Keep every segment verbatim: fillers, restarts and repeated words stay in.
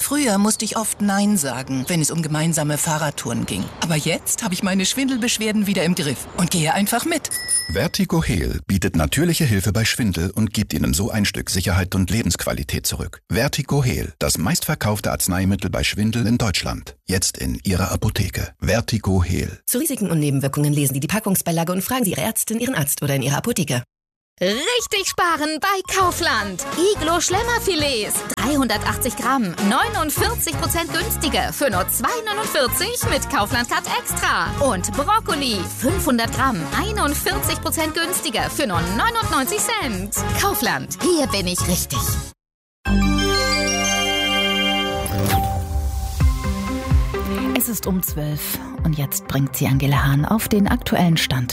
Früher musste ich oft Nein sagen, wenn es um gemeinsame Fahrradtouren ging. Aber jetzt habe ich meine Schwindelbeschwerden wieder im Griff und gehe einfach mit. Vertigo Heal bietet natürliche Hilfe bei Schwindel und gibt Ihnen so ein Stück Sicherheit und Lebensqualität zurück. Vertigo Heal, das meistverkaufte Arzneimittel bei Schwindel in Deutschland. Jetzt in Ihrer Apotheke. Vertigo Heal. Zu Risiken und Nebenwirkungen lesen Sie die Packungsbeilage und fragen Sie Ihre Ärztin, Ihren Arzt oder in Ihrer Apotheke. Richtig sparen bei Kaufland. Iglo Schlemmerfilets, dreihundertachtzig Gramm, neunundvierzig Prozent günstiger für nur zwei neunundvierzig mit Kaufland Card Extra. Und Brokkoli, fünfhundert Gramm, einundvierzig Prozent günstiger für nur neunundneunzig Cent. Kaufland, hier bin ich richtig. Es ist um zwölf und jetzt bringt sie Angela Hahn auf den aktuellen Stand.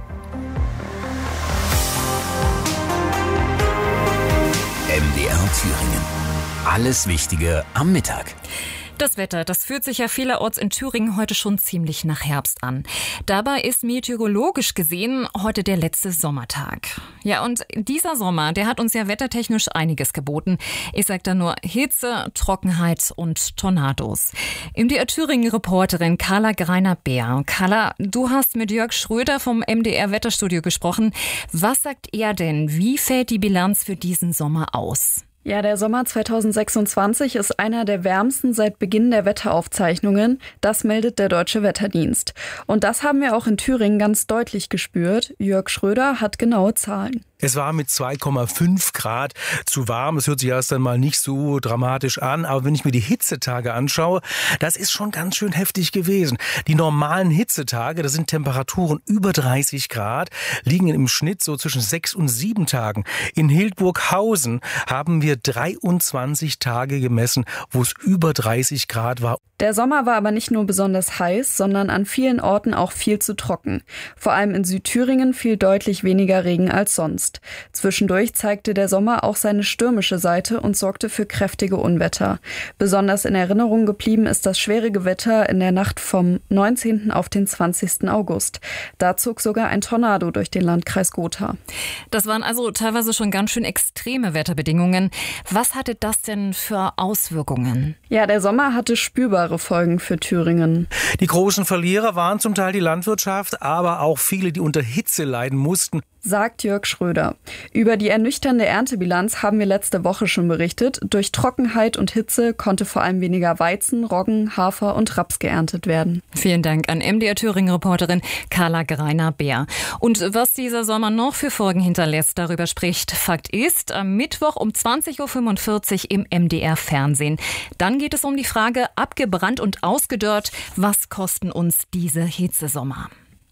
M D R Thüringen. Alles Wichtige am Mittag. Das Wetter, das fühlt sich ja vielerorts in Thüringen heute schon ziemlich nach Herbst an. Dabei ist meteorologisch gesehen heute der letzte Sommertag. Ja, und dieser Sommer, der hat uns ja wettertechnisch einiges geboten. Ich sag da nur Hitze, Trockenheit und Tornados. M D R Thüringen-Reporterin Carla Greiner-Beer. Carla, du hast mit Jörg Schröder vom M D R Wetterstudio gesprochen. Was sagt er denn? Wie fällt die Bilanz für diesen Sommer aus? Ja, der Sommer zweitausendsechsundzwanzig ist einer der wärmsten seit Beginn der Wetteraufzeichnungen. Das meldet der Deutsche Wetterdienst. Und das haben wir auch in Thüringen ganz deutlich gespürt. Jörg Schröder hat genaue Zahlen. Es war mit zwei Komma fünf Grad zu warm. Es hört sich erst einmal nicht so dramatisch an. Aber wenn ich mir die Hitzetage anschaue, das ist schon ganz schön heftig gewesen. Die normalen Hitzetage, das sind Temperaturen über dreißig Grad, liegen im Schnitt so zwischen sechs und sieben Tagen. In Hildburghausen haben wir dreiundzwanzig Tage gemessen, wo es über dreißig Grad war. Der Sommer war aber nicht nur besonders heiß, sondern an vielen Orten auch viel zu trocken. Vor allem in Südthüringen fiel deutlich weniger Regen als sonst. Zwischendurch zeigte der Sommer auch seine stürmische Seite und sorgte für kräftige Unwetter. Besonders in Erinnerung geblieben ist das schwere Gewitter in der Nacht vom neunzehnten auf den zwanzigsten August. Da zog sogar ein Tornado durch den Landkreis Gotha. Das waren also teilweise schon ganz schön extreme Wetterbedingungen. Was hatte das denn für Auswirkungen? Ja, der Sommer hatte spürbare Folgen für Thüringen. Die großen Verlierer waren zum Teil die Landwirtschaft, aber auch viele, die unter Hitze leiden mussten. Sagt Jörg Schröder. Über die ernüchternde Erntebilanz haben wir letzte Woche schon berichtet. Durch Trockenheit und Hitze konnte vor allem weniger Weizen, Roggen, Hafer und Raps geerntet werden. Vielen Dank an M D R Thüringen-Reporterin Carla Greiner-Beer. Und was dieser Sommer noch für Folgen hinterlässt, darüber spricht Fakt ist am Mittwoch um zwanzig Uhr fünfundvierzig im M D R-Fernsehen. Dann geht es um die Frage, abgebrannt und ausgedörrt, was kosten uns diese Hitzesommer?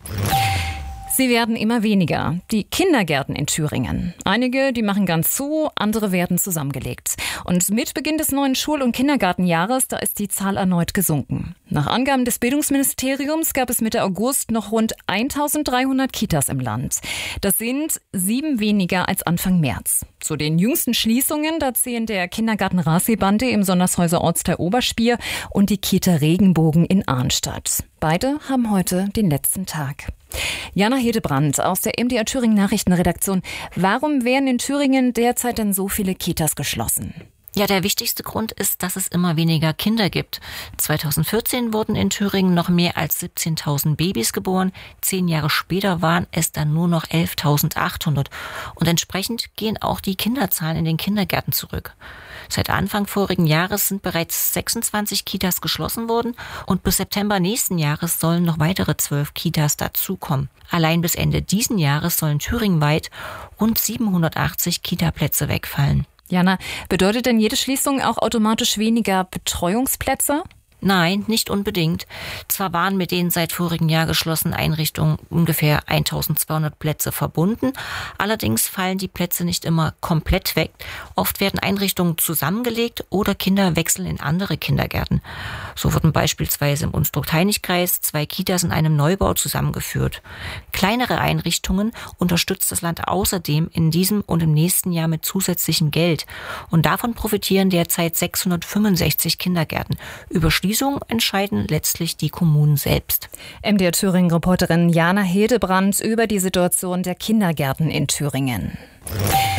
Sie werden immer weniger. Die Kindergärten in Thüringen. Einige, die machen ganz zu, andere werden zusammengelegt. Und mit Beginn des neuen Schul- und Kindergartenjahres, da ist die Zahl erneut gesunken. Nach Angaben des Bildungsministeriums gab es Mitte August noch rund eintausenddreihundert Kitas im Land. Das sind sieben weniger als Anfang März. Zu den jüngsten Schließungen, da zählen der Kindergarten Rasibande im Sondershäuser Ortsteil Oberspier und die Kita Regenbogen in Arnstadt. Beide haben heute den letzten Tag. Jana Hedebrandt aus der M D R Thüringen Nachrichtenredaktion. Warum werden in Thüringen derzeit denn so viele Kitas geschlossen? Ja, der wichtigste Grund ist, dass es immer weniger Kinder gibt. zweitausendvierzehn wurden in Thüringen noch mehr als siebzehntausend Babys geboren. Zehn Jahre später waren es dann nur noch elftausendachthundert. Und entsprechend gehen auch die Kinderzahlen in den Kindergärten zurück. Seit Anfang vorigen Jahres sind bereits sechsundzwanzig Kitas geschlossen worden und bis September nächsten Jahres sollen noch weitere zwölf Kitas dazukommen. Allein bis Ende diesen Jahres sollen thüringenweit rund siebenhundertachtzig Kitaplätze wegfallen. Jana, bedeutet denn jede Schließung auch automatisch weniger Betreuungsplätze? Nein, nicht unbedingt. Zwar waren mit den seit vorigem Jahr geschlossenen Einrichtungen ungefähr eintausendzweihundert Plätze verbunden, allerdings fallen die Plätze nicht immer komplett weg. Oft werden Einrichtungen zusammengelegt oder Kinder wechseln in andere Kindergärten. So wurden beispielsweise im Unstrut-Heinig-Kreis zwei Kitas in einem Neubau zusammengeführt. Kleinere Einrichtungen unterstützt das Land außerdem in diesem und im nächsten Jahr mit zusätzlichem Geld. Und davon profitieren derzeit sechshundertfünfundsechzig Kindergärten. Über Schließung entscheiden letztlich die Kommunen selbst. M D R Thüringen-Reporterin Jana Hedebrandt über die Situation der Kindergärten in Thüringen.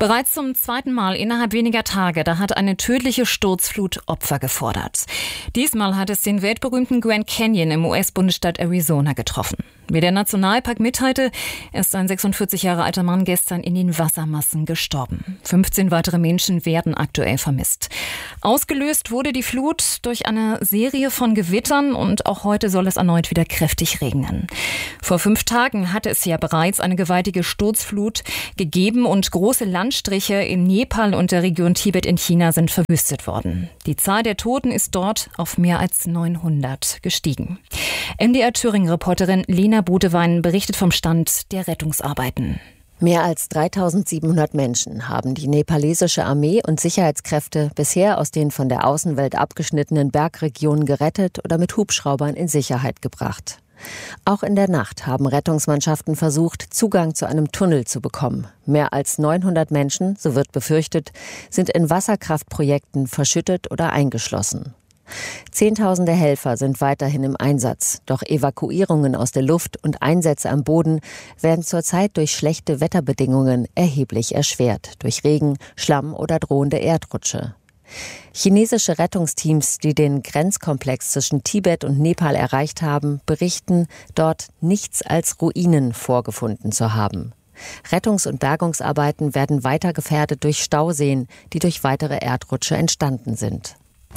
Bereits zum zweiten Mal innerhalb weniger Tage, da hat eine tödliche Sturzflut Opfer gefordert. Diesmal hat es den weltberühmten Grand Canyon im U S-Bundesstaat Arizona getroffen. Wie der Nationalpark mitteilte, ist ein sechsundvierzig Jahre alter Mann gestern in den Wassermassen gestorben. fünfzehn weitere Menschen werden aktuell vermisst. Ausgelöst wurde die Flut durch eine Serie von Gewittern und auch heute soll es erneut wieder kräftig regnen. Vor fünf Tagen hatte es ja bereits eine gewaltige Sturzflut gegeben und große Landstriche in Nepal und der Region Tibet in China sind verwüstet worden. Die Zahl der Toten ist dort auf mehr als neunhundert gestiegen. M D R-Thüringen-Reporterin Lena Bodewein berichtet vom Stand der Rettungsarbeiten. Mehr als dreitausendsiebenhundert Menschen haben die nepalesische Armee und Sicherheitskräfte bisher aus den von der Außenwelt abgeschnittenen Bergregionen gerettet oder mit Hubschraubern in Sicherheit gebracht. Auch in der Nacht haben Rettungsmannschaften versucht, Zugang zu einem Tunnel zu bekommen. Mehr als neunhundert Menschen, so wird befürchtet, sind in Wasserkraftprojekten verschüttet oder eingeschlossen. Zehntausende Helfer sind weiterhin im Einsatz, doch Evakuierungen aus der Luft und Einsätze am Boden werden zurzeit durch schlechte Wetterbedingungen erheblich erschwert, durch Regen, Schlamm oder drohende Erdrutsche. Chinesische Rettungsteams, die den Grenzkomplex zwischen Tibet und Nepal erreicht haben, berichten, dort nichts als Ruinen vorgefunden zu haben. Rettungs- und Bergungsarbeiten werden weiter gefährdet durch Stauseen, die durch weitere Erdrutsche entstanden sind.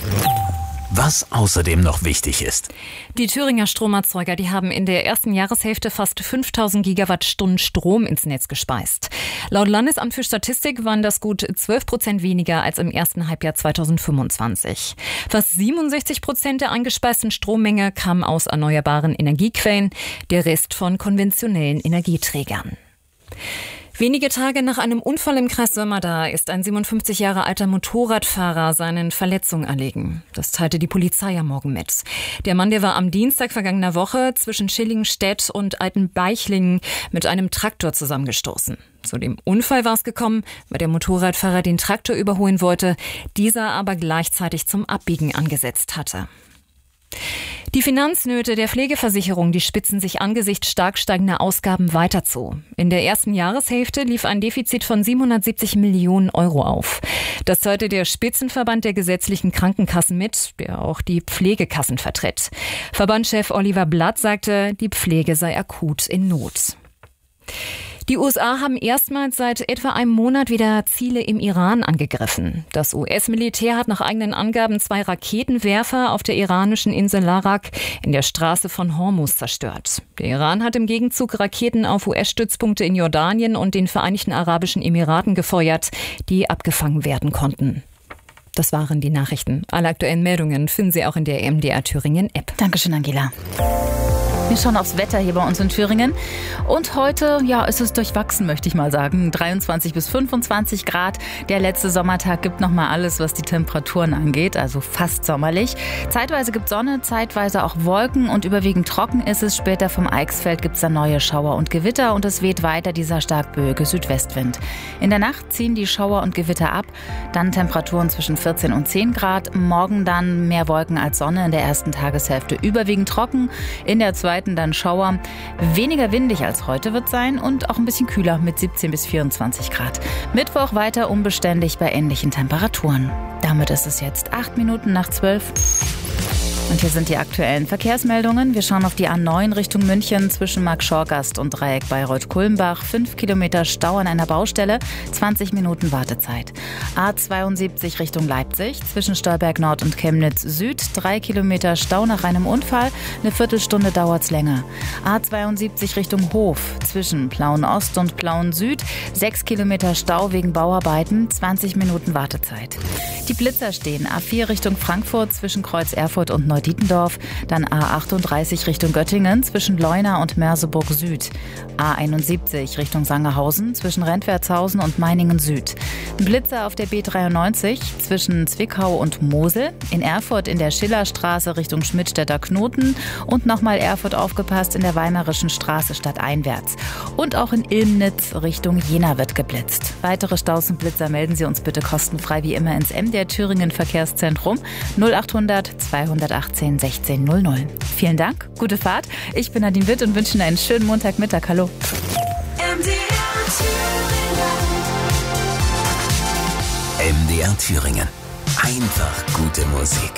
Was außerdem noch wichtig ist. Die Thüringer Stromerzeuger, die haben in der ersten Jahreshälfte fast fünftausend Gigawattstunden Strom ins Netz gespeist. Laut Landesamt für Statistik waren das gut zwölf Prozent weniger als im ersten Halbjahr zweitausendfünfundzwanzig. Fast siebenundsechzig Prozent der eingespeisten Strommenge kam aus erneuerbaren Energiequellen, der Rest von konventionellen Energieträgern. Wenige Tage nach einem Unfall im Kreis Sömmerda ist ein siebenundfünfzig Jahre alter Motorradfahrer seinen Verletzungen erlegen. Das teilte die Polizei am Morgen mit. Der Mann, der war am Dienstag vergangener Woche zwischen Schillingstedt und Altenbeichlingen mit einem Traktor zusammengestoßen. Zu dem Unfall war es gekommen, weil der Motorradfahrer den Traktor überholen wollte, dieser aber gleichzeitig zum Abbiegen angesetzt hatte. Die Finanznöte der Pflegeversicherung, die spitzen sich angesichts stark steigender Ausgaben weiter zu. In der ersten Jahreshälfte lief ein Defizit von siebenhundertsiebzig Millionen Euro auf. Das teilte der Spitzenverband der gesetzlichen Krankenkassen mit, der auch die Pflegekassen vertritt. Verbandschef Oliver Blatt sagte, die Pflege sei akut in Not. Die U S A haben erstmals seit etwa einem Monat wieder Ziele im Iran angegriffen. Das U S-Militär hat nach eigenen Angaben zwei Raketenwerfer auf der iranischen Insel Larak in der Straße von Hormuz zerstört. Der Iran hat im Gegenzug Raketen auf U S-Stützpunkte in Jordanien und den Vereinigten Arabischen Emiraten gefeuert, die abgefangen werden konnten. Das waren die Nachrichten. Alle aktuellen Meldungen finden Sie auch in der M D R Thüringen App. Dankeschön, Angela. Wir schauen aufs Wetter hier bei uns in Thüringen. Und heute, ja, ist es durchwachsen, möchte ich mal sagen. dreiundzwanzig bis fünfundzwanzig Grad. Der letzte Sommertag gibt nochmal alles, was die Temperaturen angeht. Also fast sommerlich. Zeitweise gibt Sonne, zeitweise auch Wolken und überwiegend trocken ist es. Später vom Eichsfeld gibt es dann neue Schauer und Gewitter und es weht weiter dieser stark böige Südwestwind. In der Nacht ziehen die Schauer und Gewitter ab. Dann Temperaturen zwischen vierzehn und zehn Grad. Morgen dann mehr Wolken als Sonne. In der ersten Tageshälfte überwiegend trocken. In der zweiten dann Schauer. Weniger windig als heute wird sein und auch ein bisschen kühler mit siebzehn bis vierundzwanzig Grad. Mittwoch weiter unbeständig bei ähnlichen Temperaturen. Damit ist es jetzt acht Minuten nach zwölf. Und hier sind die aktuellen Verkehrsmeldungen. Wir schauen auf die A neun Richtung München zwischen Marktschorgast und Dreieck Bayreuth-Kulmbach. Fünf Kilometer Stau an einer Baustelle, zwanzig Minuten Wartezeit. A zweiundsiebzig Richtung Leipzig zwischen Stolberg Nord und Chemnitz Süd. Drei Kilometer Stau nach einem Unfall. Eine Viertelstunde dauert's länger. A zweiundsiebzig Richtung Hof zwischen Plauen Ost und Plauen Süd. Sechs Kilometer Stau wegen Bauarbeiten. zwanzig Minuten Wartezeit. Die Blitzer stehen. A vier Richtung Frankfurt zwischen Kreuz Erfurt und Neudietendorf, dann A achtunddreißig Richtung Göttingen zwischen Leuna und Merseburg Süd, A einundsiebzig Richtung Sangerhausen zwischen Rentwertshausen und Meiningen Süd, Blitzer auf der B dreiundneunzig zwischen Zwickau und Mosel, in Erfurt in der Schillerstraße Richtung Schmidtstädter Knoten und nochmal Erfurt aufgepasst in der Weimarischen Straße stadteinwärts und auch in Ilmnitz Richtung Jena wird geblitzt. Weitere Staus und Blitzer melden Sie uns bitte kostenfrei wie immer ins M D R Thüringen Verkehrszentrum null achthundert zweihundertachtzehn sechzehn null null. Vielen Dank, gute Fahrt. Ich bin Nadine Witt und wünsche Ihnen einen schönen Montagmittag. Hallo. M D R Thüringen. M D R Thüringen. Einfach gute Musik.